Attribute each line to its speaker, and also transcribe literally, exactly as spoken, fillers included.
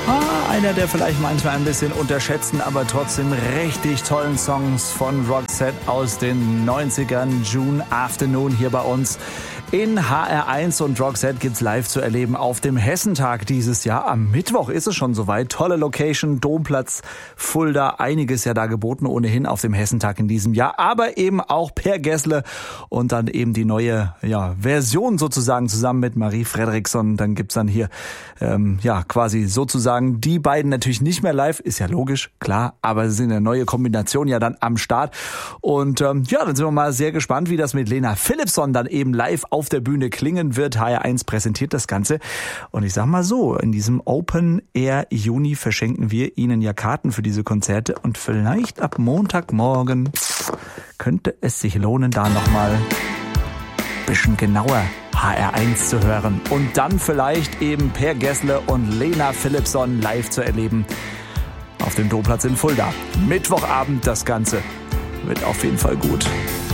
Speaker 1: Ah, einer der vielleicht manchmal ein bisschen unterschätzten, aber trotzdem richtig tollen Songs von Roxette aus den neunzigern. June Afternoon hier bei uns in H R eins, und Roxette gibt's live zu erleben auf dem Hessentag dieses Jahr. Am Mittwoch ist es schon soweit. Tolle Location, Domplatz, Fulda, einiges ja da geboten ohnehin auf dem Hessentag in diesem Jahr, aber eben auch Per Gessle und dann eben die neue ja, Version sozusagen zusammen mit Marie Fredriksson. Dann gibt's dann hier ähm, ja quasi sozusagen die beiden natürlich nicht mehr live, ist ja logisch, klar, aber sie sind eine neue Kombination ja dann am Start. Und ähm, ja, dann sind wir mal sehr gespannt, wie das mit Lena Philipsson dann eben live auf der Bühne klingen wird. H R eins präsentiert das Ganze. Und ich sag mal so, in diesem Open Air Juni verschenken wir Ihnen ja Karten für diese Konzerte. Und vielleicht ab Montagmorgen könnte es sich lohnen, da nochmal ein bisschen genauer H R eins zu hören. Und dann vielleicht eben Per Gessle und Lena Philipsson live zu erleben auf dem Domplatz in Fulda. Mittwochabend das Ganze. Wird auf jeden Fall gut.